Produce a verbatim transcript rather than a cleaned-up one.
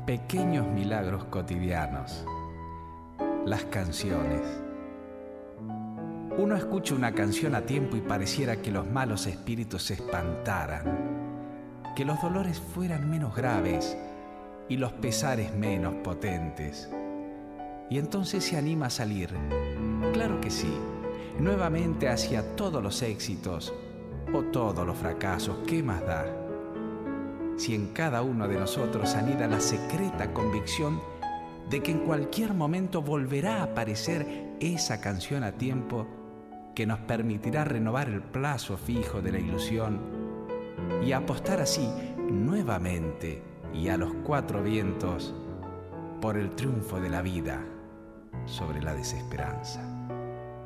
pequeños milagros cotidianos, las canciones. Uno escucha una canción a tiempo y pareciera que los malos espíritus se espantaran, que los dolores fueran menos graves y los pesares menos potentes. Y entonces se anima a salir, claro que sí, nuevamente hacia todos los éxitos o todos los fracasos, ¿qué más da? Si en cada uno de nosotros anida la secreta convicción de que en cualquier momento volverá a aparecer esa canción a tiempo que nos permitirá renovar el plazo fijo de la ilusión y apostar así nuevamente y a los cuatro vientos por el triunfo de la vida sobre la desesperanza.